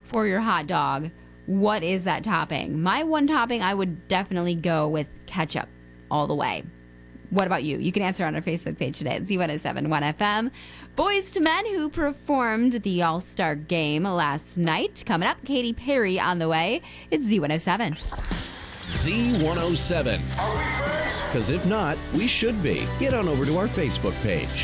for your hot dog, what is that topping? My one topping, I would definitely go with ketchup all the way. What about you? You can answer on our Facebook page today at Z1071 FM. Boys to Men, who performed at the All-Star Game last night. Coming up, Katy Perry on the way. It's Z107. Z107. Are we friends? Because if not, we should be. Get on over to our Facebook page,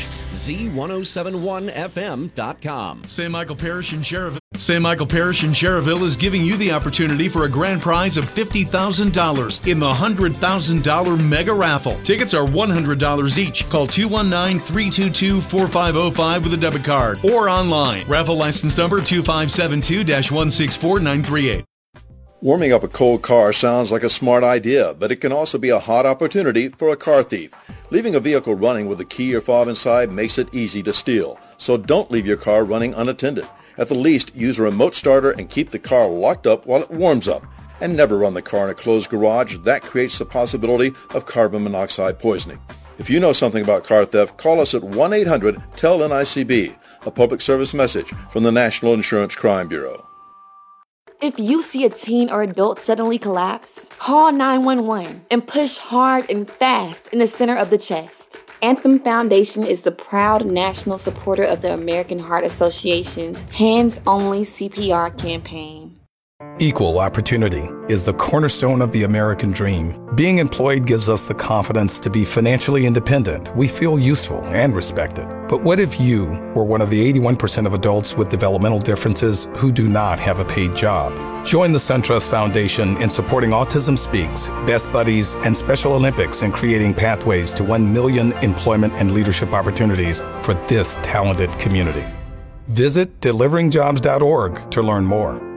Z1071FM.com. St. Michael Parish in Cherryville is giving you the opportunity for a grand prize of $50,000 in the $100,000 mega raffle. Tickets are $100 each. Call 219-322-4505 with a debit card or online. Raffle license number 2572-164938. Warming up a cold car sounds like a smart idea, but it can also be a hot opportunity for a car thief. Leaving a vehicle running with a key or fob inside makes it easy to steal. So don't leave your car running unattended. At the least, use a remote starter and keep the car locked up while it warms up. And never run the car in a closed garage. That creates the possibility of carbon monoxide poisoning. If you know something about car theft, call us at 1-800-TEL-NICB, a public service message from the National Insurance Crime Bureau. If you see a teen or adult suddenly collapse, call 911 and push hard and fast in the center of the chest. Anthem Foundation is the proud national supporter of the American Heart Association's Hands Only CPR campaign. Equal opportunity is the cornerstone of the American dream. Being employed gives us the confidence to be financially independent. We feel useful and respected. But what if you were one of the 81% of adults with developmental differences who do not have a paid job? Join the SunTrust Foundation in supporting Autism Speaks, Best Buddies, and Special Olympics in creating pathways to 1 million employment and leadership opportunities for this talented community. Visit deliveringjobs.org to learn more.